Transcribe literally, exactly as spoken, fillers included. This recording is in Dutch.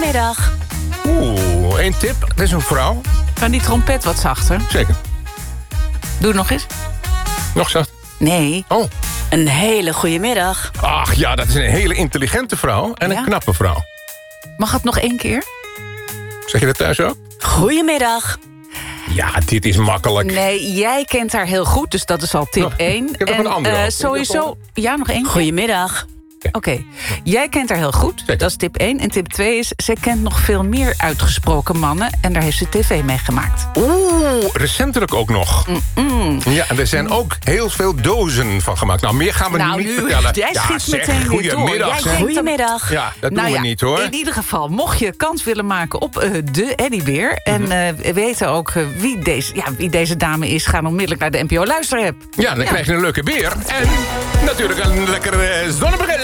Goedemiddag. Oeh, één tip. Dat is een vrouw. Kan die trompet wat zachter? Zeker. Doe het nog eens. Nog zacht. Nee, Oh. een hele goede middag. Ach ja, dat is een hele intelligente vrouw en een Ja. knappe vrouw. Mag het nog één keer? Zeg je dat thuis ook? Goedemiddag. Ja, dit is makkelijk. Nee, jij kent haar heel goed, dus dat is al tip Oh, één. ik heb nog een andere eh, ook. sowieso... Ja, nog één keer? Goedemiddag. Oké, jij kent haar heel goed, Zeker. dat is tip één. En tip twee is, zij kent nog veel meer uitgesproken mannen... en daar heeft ze tv mee gemaakt. Oeh, recentelijk ook nog. Ja, en er zijn ook heel veel dozen van gemaakt. Nou, meer gaan we Nou, nu niet nu, vertellen. jij ja, schiet zeg, meteen weer door. goedemiddag, Jij zeg. denkt- Goedemiddag. Ja, dat Nou doen ja, we niet, hoor. in ieder geval, mocht je kans willen maken op eh, de Eddybeer... en Mhm. eh, weten ook eh, wie, deze, ja, wie deze dame is... ga onmiddellijk naar de N P O Luisterapp. Ja, dan krijg je een leuke beer. En natuurlijk een lekker uh, zonnebegin.